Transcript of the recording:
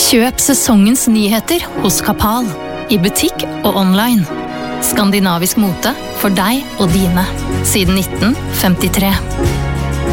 Kjøp sesongens nyheter hos Kapal, i butikk og online. Skandinavisk mote for deg og dine, siden 1953.